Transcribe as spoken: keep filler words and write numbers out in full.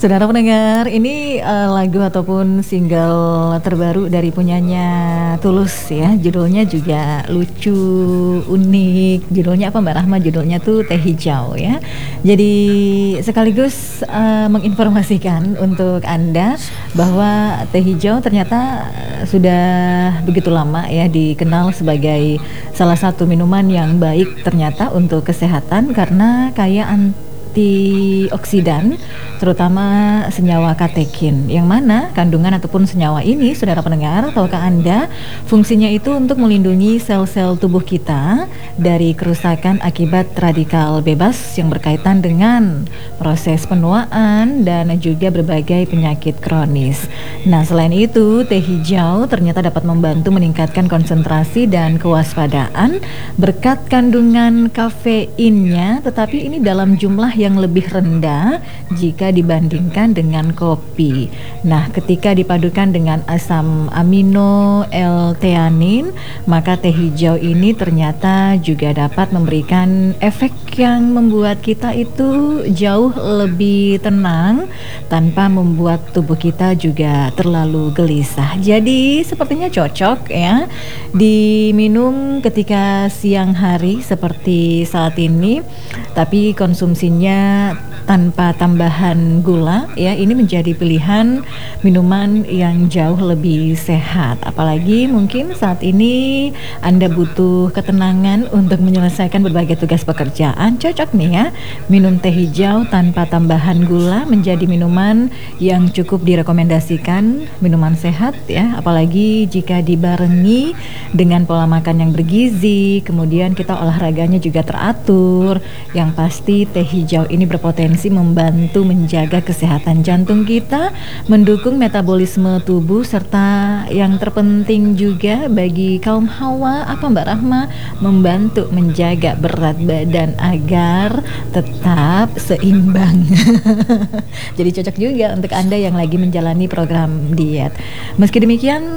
Saudara pendengar, ini uh, lagu ataupun single terbaru dari punyanya Tulus ya. Judulnya juga lucu, unik. Judulnya apa Mbak Rahma? Judulnya tuh Teh Hijau ya. Jadi sekaligus uh, menginformasikan untuk Anda bahwa teh hijau ternyata sudah begitu lama ya dikenal sebagai salah satu minuman yang baik ternyata untuk kesehatan karena kaya antioksidan, terutama senyawa katekin, yang mana kandungan ataupun senyawa ini, saudara pendengar, tahukah Anda, fungsinya itu untuk melindungi sel-sel tubuh kita dari kerusakan akibat radikal bebas yang berkaitan dengan proses penuaan dan juga berbagai penyakit kronis. Nah, selain itu, teh hijau ternyata dapat membantu meningkatkan konsentrasi dan kewaspadaan berkat kandungan kafeinnya, tetapi ini dalam jumlah yang lebih rendah jika dibandingkan dengan kopi. Nah, ketika dipadukan dengan asam amino L-theanin, maka teh hijau ini ternyata juga dapat memberikan efek yang membuat kita itu jauh lebih tenang tanpa membuat tubuh kita juga terlalu gelisah. Jadi sepertinya cocok ya diminum ketika siang hari seperti saat ini, tapi konsumsinya tanpa tambahan gula ya. Ini menjadi pilihan minuman yang jauh lebih sehat. Apalagi mungkin saat ini Anda butuh ketenangan untuk menyelesaikan berbagai tugas pekerjaan. Cocok nih ya, minum teh hijau tanpa tambahan gula menjadi minuman yang cukup direkomendasikan, minuman sehat ya. Apalagi jika dibarengi dengan pola makan yang bergizi, kemudian kita olahraganya juga teratur. Yang pasti teh hijau ini berpotensi membantu menjaga kesehatan jantung kita, mendukung metabolisme tubuh, serta yang terpenting juga bagi kaum hawa, apa Mbak Rahma, membantu menjaga berat badan agar tetap seimbang. Jadi cocok juga untuk Anda yang lagi menjalani program diet. Meski demikian,